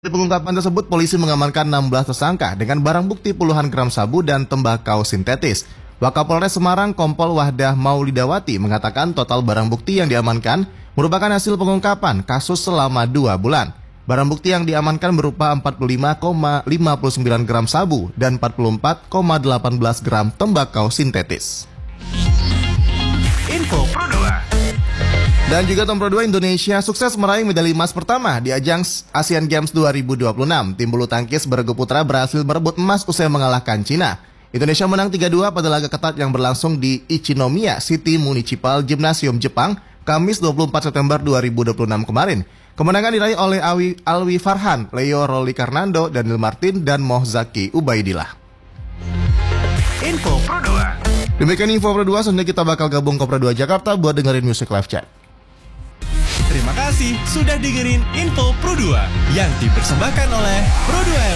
Dari pengungkapan tersebut, polisi mengamankan 16 tersangka dengan barang bukti puluhan gram sabu dan tembakau sintetis. Wakapolres Semarang Kompol Wahdah Maulidawati mengatakan total barang bukti yang diamankan merupakan hasil pengungkapan kasus selama 2 bulan. Barang bukti yang diamankan berupa 45,59 gram sabu dan 44,18 gram tembakau sintetis. Info Pro 2. Dan juga Tom Pro 2 Indonesia sukses meraih medali emas pertama di ajang Asian Games 2026. Tim bulu tangkis bergu putra berhasil merebut emas usai mengalahkan Cina. Indonesia menang 3-2 pada laga ketat yang berlangsung di Ichinomiya City Municipal Gymnasium Jepang, Kamis 24 September 2026 kemarin. Kemenangan diraih oleh Alwi Farhan, Leo Roli Karnando, Daniel Martin, dan Mohzaki Ubaidillah. Info Pro 2. Demikian Info Pro 2, selanjutnya kita bakal gabung ke Pro 2 Jakarta buat dengerin Music Live Chat. Terima kasih sudah dengerin Info Pro 2 yang dipersembahkan oleh Pro 2